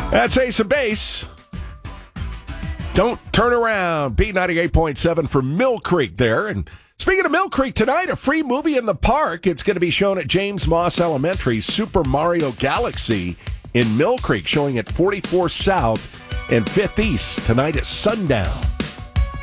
That's Ace of Base. Don't turn around. B98.7 for Mill Creek there. And speaking of Mill Creek, tonight, a free movie in the park. It's going to be shown at James Moss Elementary, Super Mario Galaxy in Mill Creek, showing at 44 South and 5th East tonight at sundown.